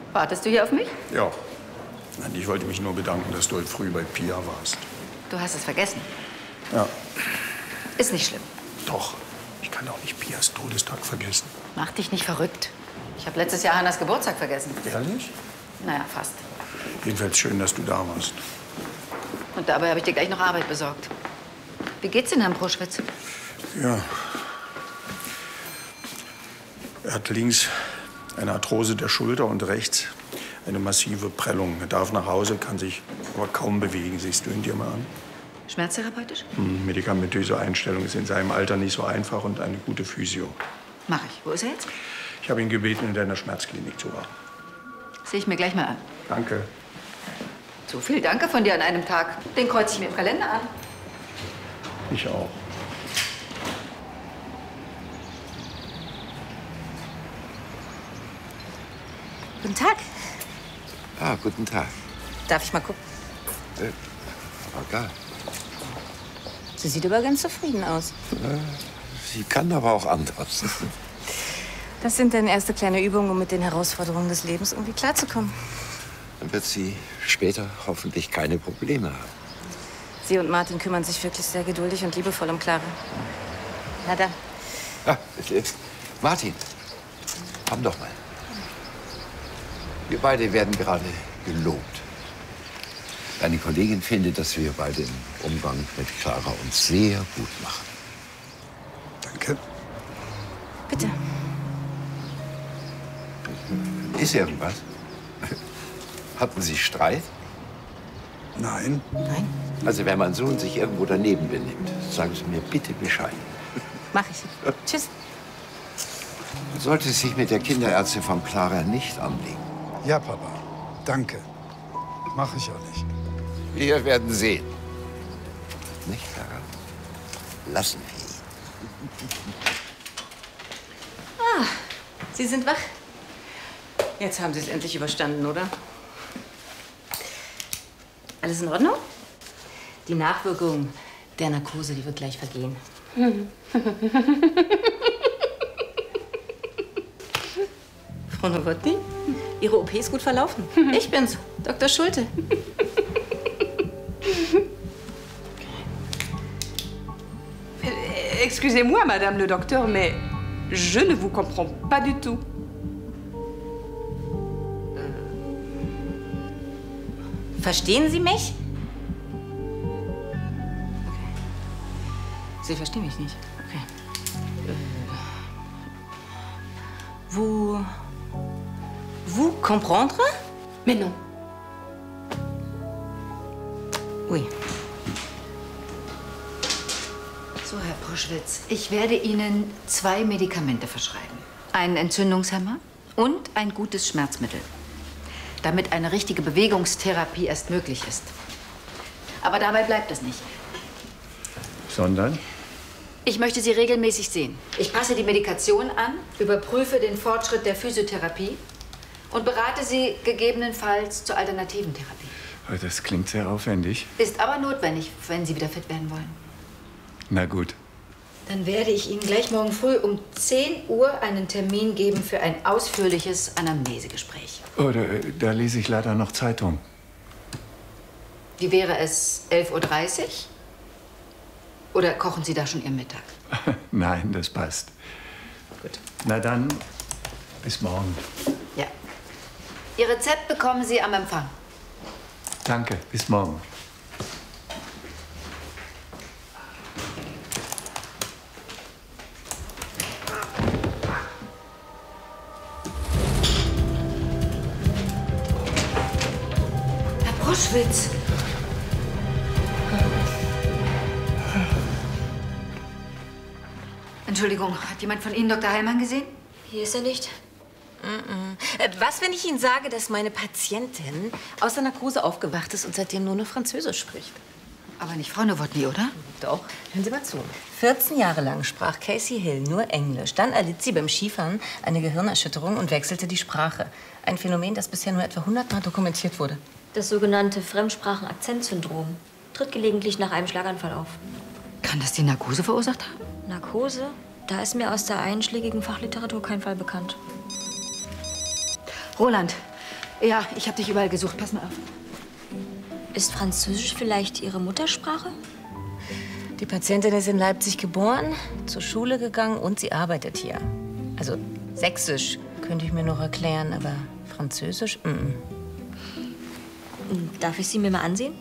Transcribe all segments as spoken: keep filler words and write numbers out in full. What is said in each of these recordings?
Wartest du hier auf mich? Ja. Nein, ich wollte mich nur bedanken, dass du heute früh bei Pia warst. Du hast es vergessen. Ja. Ist nicht schlimm. Doch. Ich kann auch nicht Pias Todestag vergessen. Mach dich nicht verrückt. Ich habe letztes Jahr Hannas Geburtstag vergessen. Ehrlich? Naja, fast. Jedenfalls schön, dass du da warst. Und dabei habe ich dir gleich noch Arbeit besorgt. Wie geht's denn Herrn Proschwitz? Ja. Er hat links eine Arthrose der Schulter und rechts eine massive Prellung. Er darf nach Hause, kann sich aber kaum bewegen. Siehst du ihn dir mal an? Schmerztherapeutisch? Hm, medikamentöse Einstellung ist in seinem Alter nicht so einfach und eine gute Physio. Mach ich. Wo ist er jetzt? Ich habe ihn gebeten, in deiner Schmerzklinik zu warten. Sehe ich mir gleich mal an. Danke. So viel Danke von dir an einem Tag. Den kreuze ich mir im Kalender an. Ich auch. Guten Tag. Ah, guten Tag. Darf ich mal gucken? Äh, aber gar. Sie sieht aber ganz zufrieden aus. Äh, sie kann aber auch anders. Das sind dann erste kleine Übungen, um mit den Herausforderungen des Lebens irgendwie klarzukommen. Dann wird sie später hoffentlich keine Probleme haben. Sie und Martin kümmern sich wirklich sehr geduldig und liebevoll um Clara. Na dann. Ah, äh, Martin, komm doch mal. Wir beide werden gerade gelobt. Deine Kollegin findet, dass wir beide im Umgang mit Clara uns sehr gut machen. Danke. Bitte. Ist irgendwas? Hatten Sie Streit? Nein. Nein, Also wenn mein Sohn sich irgendwo daneben benimmt, sagen Sie mir bitte Bescheid. mach ich. Tschüss. Du solltest dich mit der Kinderärztin von Clara nicht anlegen. Ja, Papa. Danke. Mach ich auch nicht. Wir werden sehen. Nicht, Clara? Lassen wir ihn. Ah, Sie sind wach. Jetzt haben Sie es endlich überstanden, oder? Alles in Ordnung? Die Nachwirkung der Narkose, die wird gleich vergehen. Frau Nowotny, Ihre O P ist gut verlaufen. Ich bin's, Doktor Schulte. Excusez-moi, Madame le Docteur, mais je ne vous comprends pas du tout. Verstehen Sie mich? Okay. Sie verstehen mich nicht. Okay. Äh, vous... Vous comprendre? Mais non. Oui. So, Herr Proschwitz, ich werde Ihnen zwei Medikamente verschreiben. Einen Entzündungshemmer und ein gutes Schmerzmittel, damit eine richtige Bewegungstherapie erst möglich ist. Aber dabei bleibt es nicht. Sondern? Ich möchte Sie regelmäßig sehen. Ich passe die Medikation an, überprüfe den Fortschritt der Physiotherapie und berate Sie gegebenenfalls zur alternativen Therapie. Das klingt sehr aufwendig. Ist aber notwendig, wenn Sie wieder fit werden wollen. Na gut. Dann werde ich Ihnen gleich morgen früh um zehn Uhr einen Termin geben für ein ausführliches Anamnesegespräch. Oh, da, da lese ich leider noch Zeitung. Wie wäre es, elf Uhr dreißig? Oder kochen Sie da schon Ihren Mittag? Nein, das passt. Gut. Na dann, bis morgen. Ja. Ihr Rezept bekommen Sie am Empfang. Danke, bis morgen. Herr Proschwitz. Entschuldigung, hat jemand von Ihnen Doktor Heilmann gesehen? Hier ist er nicht. Mm-mm. Äh, Was, wenn ich Ihnen sage, dass meine Patientin aus der Narkose aufgewacht ist und seitdem nur noch Französisch spricht? Aber nicht Frau Nowotny, oder? Doch. Hören Sie mal zu. vierzehn Jahre lang sprach Casey Hill nur Englisch. Dann erlitt sie beim Skifahren eine Gehirnerschütterung und wechselte die Sprache. Ein Phänomen, das bisher nur etwa hundert Mal dokumentiert wurde. Das sogenannte Fremdsprachen-Akzent-Syndrom tritt gelegentlich nach einem Schlaganfall auf. Kann das die Narkose verursacht haben? Narkose? Da ist mir aus der einschlägigen Fachliteratur kein Fall bekannt. Roland, Ja, ich habe dich überall gesucht. Pass mal auf. Ist Französisch vielleicht Ihre Muttersprache? Die Patientin ist in Leipzig geboren, zur Schule gegangen und sie arbeitet hier. Also Sächsisch könnte ich mir noch erklären, aber Französisch? Mm -mm. Darf ich sie mir mal ansehen?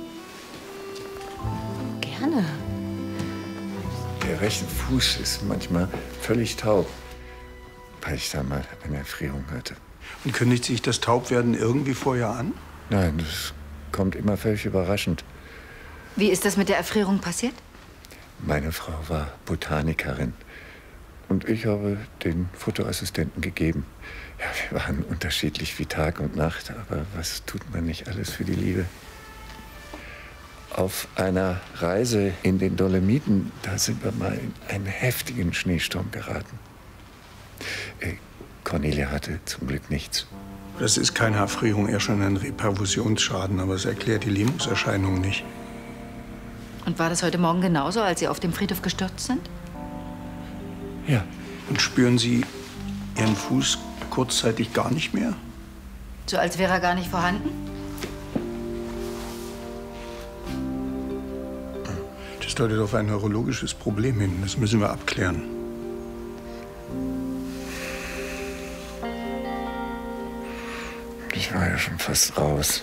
Gerne. Der rechte Fuß ist manchmal völlig taub, weil ich da mal eine Erfrierung hatte. Und kündigt sich das Taubwerden irgendwie vorher an? Nein, das kommt immer völlig überraschend. Wie ist das mit der Erfrierung passiert? Meine Frau war Botanikerin und ich habe den Fotoassistenten gegeben. Ja, wir waren unterschiedlich wie Tag und Nacht, aber was tut man nicht alles für die Liebe? Auf einer Reise in den Dolomiten, da sind wir mal in einen heftigen Schneesturm geraten. Äh, Cornelia hatte zum Glück nichts. Das ist keine Erfrierung, eher schon ein Reperfusionsschaden, aber es erklärt die Lähmungserscheinungen nicht. Und war das heute Morgen genauso, als Sie auf dem Friedhof gestürzt sind? Ja. Und spüren Sie Ihren Fuß kurzzeitig gar nicht mehr? So als wäre er gar nicht vorhanden? Das deutet auf ein neurologisches Problem hin. Das müssen wir abklären. Ich war ja schon fast raus.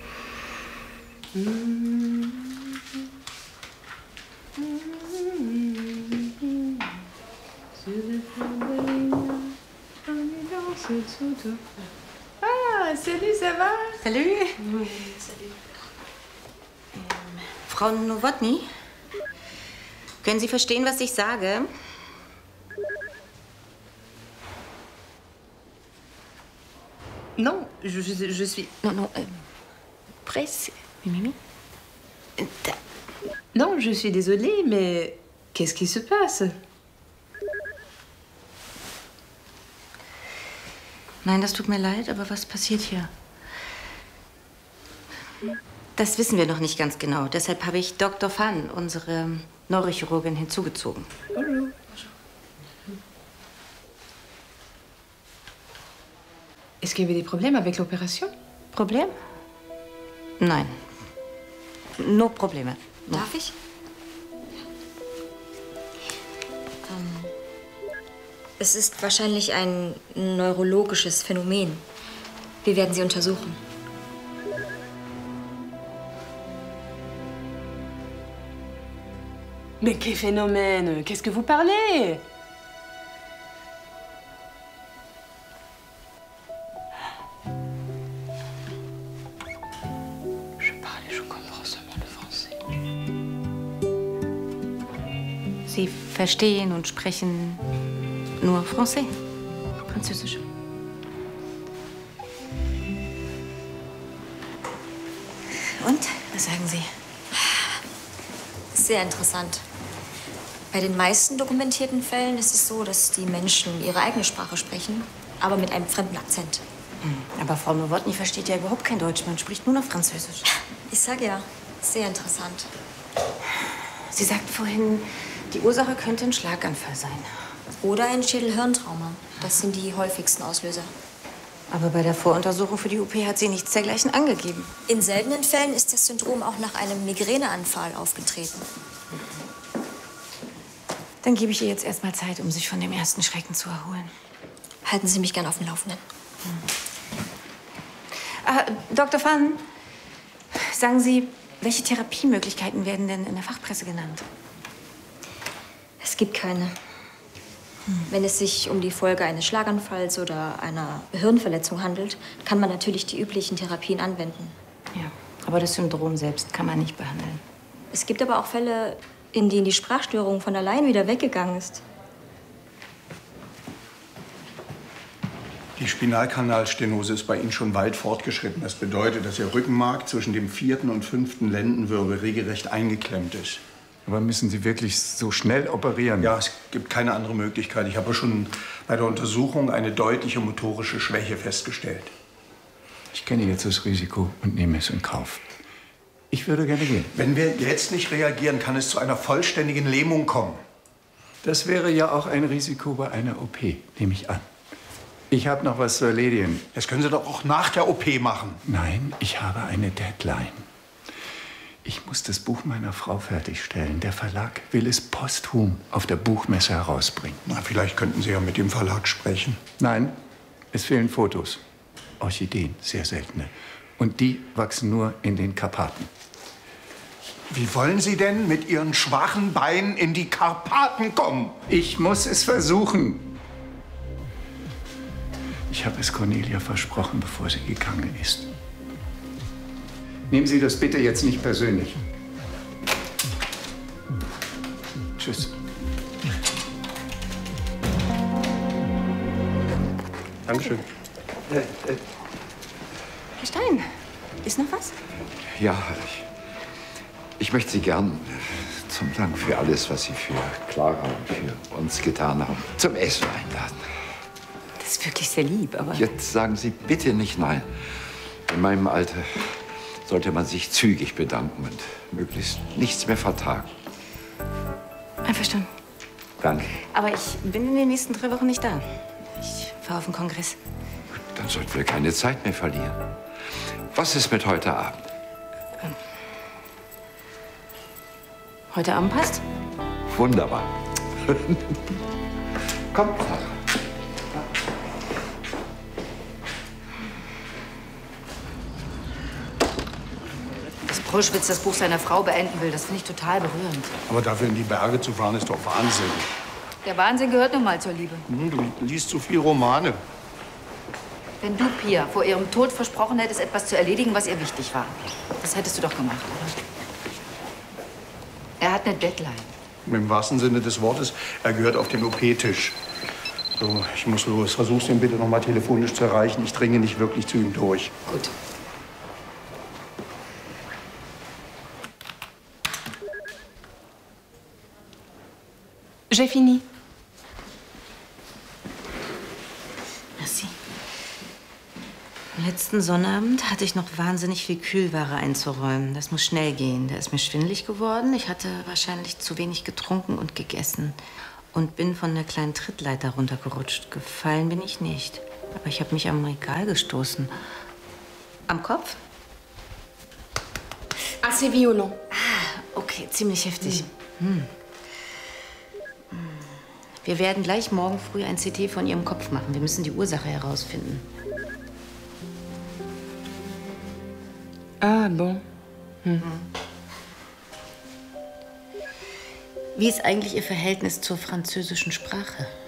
Ah, salut, ça va? Salut. Salut. Frau Nowotny, können Sie verstehen, was ich sage? Non, je, je, je suis... Non, non, euh, presse. Mimi. Da. Non, je suis désolée, mais qu'est-ce qui se passe? Nein, das tut mir leid, aber was passiert hier? Das wissen wir noch nicht ganz genau. Deshalb habe ich Doktor Fan, unsere Neurochirurgin, hinzugezogen. Bonjour. Est-ce qu'il y avait des problèmes avec l'opération? Problem? Nein. No Probleme. No. Darf ich? Ähm, es ist wahrscheinlich ein neurologisches Phänomen. Wir werden Sie untersuchen. Mais quel phénomène? Qu'est-ce que vous parlez? Je parle et je comprends seulement le français. Sie verstehen und sprechen nur Français, Französisch. Und, was sagen Sie? Sehr interessant. Bei den meisten dokumentierten Fällen ist es so, dass die Menschen ihre eigene Sprache sprechen, aber mit einem fremden Akzent. Aber Frau Nowotny versteht ja überhaupt kein Deutsch. Man spricht nur noch Französisch. Ich sage ja, sehr interessant. Sie sagten vorhin, die Ursache könnte ein Schlaganfall sein. Oder ein Schädelhirntrauma. Das sind die häufigsten Auslöser. Aber bei der Voruntersuchung für die O P hat sie nichts dergleichen angegeben. In seltenen Fällen ist das Syndrom auch nach einem Migräneanfall aufgetreten. Dann gebe ich ihr jetzt erst mal Zeit, um sich von dem ersten Schrecken zu erholen. Halten Sie mich gern auf dem Laufenden. Ah, Doktor Fan, sagen Sie, welche Therapiemöglichkeiten werden denn in der Fachpresse genannt? Es gibt keine. Wenn es sich um die Folge eines Schlaganfalls oder einer Hirnverletzung handelt, kann man natürlich die üblichen Therapien anwenden. Ja, aber das Syndrom selbst kann man nicht behandeln. Es gibt aber auch Fälle, in denen die Sprachstörung von allein wieder weggegangen ist. Die Spinalkanalstenose ist bei Ihnen schon weit fortgeschritten. Das bedeutet, dass Ihr Rückenmark zwischen dem vierten und fünften Lendenwirbel regelrecht eingeklemmt ist. Aber müssen Sie wirklich so schnell operieren? Ja, es gibt keine andere Möglichkeit. Ich habe schon bei der Untersuchung eine deutliche motorische Schwäche festgestellt. Ich kenne jetzt das Risiko und nehme es in Kauf. Ich würde gerne gehen. Wenn wir jetzt nicht reagieren, kann es zu einer vollständigen Lähmung kommen. Das wäre ja auch ein Risiko bei einer O P, nehme ich an. Ich habe noch was zu erledigen. Das können Sie doch auch nach der O P machen. Nein, ich habe eine Deadline. Ich muss das Buch meiner Frau fertigstellen. Der Verlag will es posthum auf der Buchmesse herausbringen. Na, vielleicht könnten Sie ja mit dem Verlag sprechen. Nein, es fehlen Fotos. Orchideen, sehr seltene. Und die wachsen nur in den Karpaten. Wie wollen Sie denn mit Ihren schwachen Beinen in die Karpaten kommen? Ich muss es versuchen. Ich habe es Cornelia versprochen, bevor sie gegangen ist. Nehmen Sie das bitte jetzt nicht persönlich. Tschüss. Dankeschön. Äh, äh, Herr Stein, ist noch was? ja, ich, ich möchte Sie gern äh, zum Dank für alles, was Sie für Clara und für uns getan haben, zum Essen einladen. Das ist wirklich sehr lieb, aber... Jetzt sagen Sie bitte nicht nein. In meinem Alter sollte man sich zügig bedanken und möglichst nichts mehr vertagen. Einverstanden. Danke. Aber ich bin in den nächsten drei Wochen nicht da. Ich fahre auf den Kongress. Dann sollten wir keine Zeit mehr verlieren. Was ist mit heute Abend? Heute Abend passt? Wunderbar. Kommt, Clara. Dass Pruschwitz das Buch seiner Frau beenden will, das finde ich total berührend. Aber dafür in die Berge zu fahren, ist doch Wahnsinn. Der Wahnsinn gehört nun mal zur Liebe. Hm, du liest zu viel Romane. Wenn du Pia vor ihrem Tod versprochen hättest, etwas zu erledigen, was ihr wichtig war, das hättest du doch gemacht, oder? Er hat eine Deadline. Im wahrsten Sinne des Wortes, er gehört auf den O P-Tisch. So, ich muss los. Versuch's ihn bitte noch mal telefonisch zu erreichen. Ich dringe nicht wirklich zu ihm durch. Gut. J'ai fini. Merci. Am letzten Sonnabend hatte ich noch wahnsinnig viel Kühlware einzuräumen. Das muss schnell gehen. Da ist mir schwindelig geworden. Ich hatte wahrscheinlich zu wenig getrunken und gegessen. Und bin von der kleinen Trittleiter runtergerutscht. Gefallen bin ich nicht. Aber ich habe mich am Regal gestoßen. Am Kopf? Assez violent. Ah, okay, ziemlich heftig. Hm. Wir werden gleich morgen früh ein C T von Ihrem Kopf machen. Wir müssen die Ursache herausfinden. Ah, bon. Hm. Wie ist eigentlich Ihr Verhältnis zur französischen Sprache?